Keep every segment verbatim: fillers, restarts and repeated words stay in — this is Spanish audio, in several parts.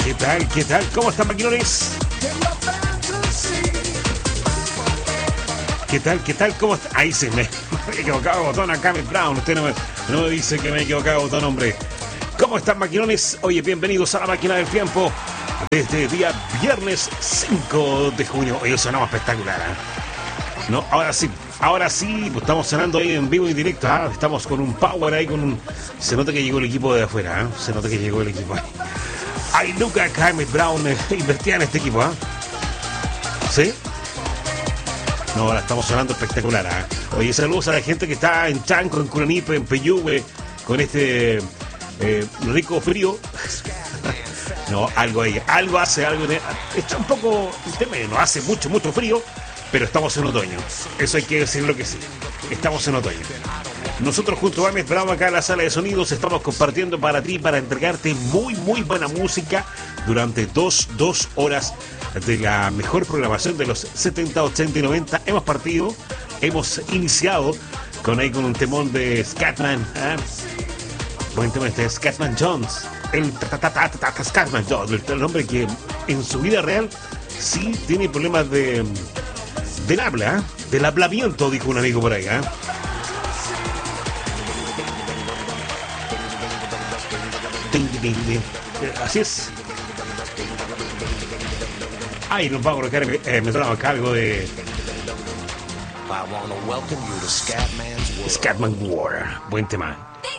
¿Qué tal? ¿Qué tal? ¿Cómo están, maquinones? ¿Qué tal? ¿Qué tal? ¿Cómo está? Ahí sí, me, me he equivocado de botón acá, Camis Brown. Usted no me, no me dice que me he equivocado de botón, hombre. ¿Cómo están, maquinones? Oye, bienvenidos a la máquina del tiempo. Desde el día viernes cinco de junio. Oye, sonamos espectacular, ¿eh? No, ahora sí. Ahora sí, pues estamos sonando ahí en vivo y directo. ¿Ah? Estamos con un power ahí, con un... Se nota que llegó el equipo de afuera, ¿eh? Se nota que llegó el equipo ahí. Ay, nunca Camis Brown eh, invertía en este equipo, ¿ah? ¿eh? ¿Sí? No, ahora estamos sonando espectacular, ¿eh? Oye, saludos a la gente que está en Chanco, en Curanipe, en Peyúgue, con este eh, rico frío. No, algo ahí, algo hace, algo... De, está un poco... El tema no hace mucho, mucho frío, pero estamos en otoño. Eso hay que decirlo que sí. Estamos en otoño. Nosotros junto a Camis Brown acá en la sala de sonidos estamos compartiendo para ti, para entregarte muy, muy buena música durante dos, dos horas de la mejor programación de los setenta, ochenta y noventa. Hemos partido, hemos iniciado con ahí con un temón de Scatman, ¿eh? Buen tema este Scatman Jones, el Scatman Jones, el hombre que en su vida real sí tiene problemas de del habla, ¿eh? Del hablamiento, dijo un amigo por ahí, ¿eh? Así es. Ay, nos vamos a colocar, eh, me traba a cargo de Scatman War. Buen tema.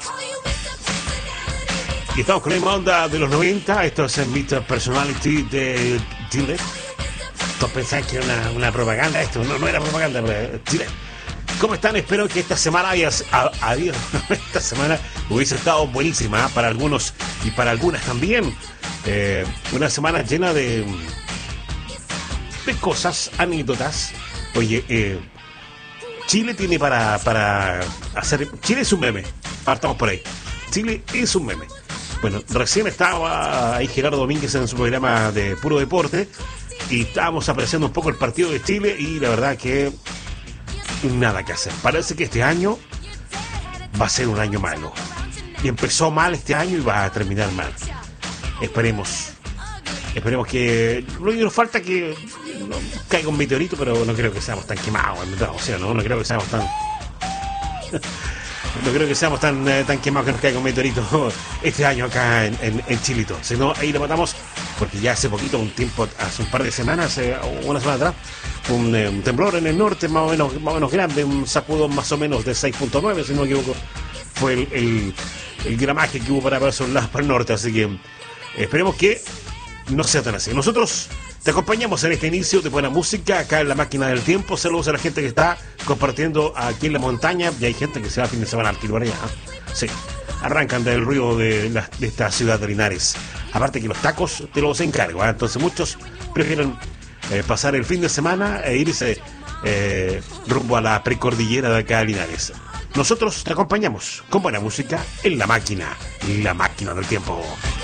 Y estamos con la misma onda de los noventa. Esto es el mister Personality de Chile. Todos pensaban que era una, una propaganda. Esto no, no era propaganda, pero Chile. ¿Cómo están? Espero que esta semana haya habido. Esta semana hubiese estado buenísima, ¿eh? Para algunos y para algunas también. Eh, una semana llena de, de cosas, anécdotas. Oye, eh, Chile tiene para, para hacer... Chile es un meme. Partamos por ahí. Chile es un meme. Bueno, recién estaba ahí Gerardo Domínguez en su programa de Puro Deporte y estábamos apreciando un poco el partido de Chile y la verdad que nada que hacer. Parece que este año va a ser un año malo. Y empezó mal este año y va a terminar mal. Esperemos. Esperemos que... Lo único que nos falta es que no caiga un meteorito, pero no creo que seamos tan quemados. O sea, no, no creo que seamos tan... No creo que seamos tan, eh, tan quemados que nos caiga un meteorito este año acá en, en, en Chilito. Si no, ahí lo matamos, porque ya hace poquito, un tiempo, hace un par de semanas, eh, una semana atrás, un, eh, un temblor en el norte más o menos, más o menos grande, un sacudón más o menos de seis punto nueve, si no me equivoco, fue el, el, el gramaje que hubo para, para esos lados, para el norte. Así que eh, esperemos que no sea tan así. Nosotros te acompañamos en este inicio de buena música acá en la máquina del tiempo. Saludos a la gente que está compartiendo aquí en la montaña. Y hay gente que se va a fin de semana al tiro para allá. Sí, arrancan del ruido de, la, de esta ciudad de Linares. Aparte que los tacos te los encargo, ¿eh? Entonces muchos prefieren eh, pasar el fin de semana e irse eh, rumbo a la precordillera de acá de Linares. Nosotros te acompañamos con buena música en la máquina, la máquina del tiempo.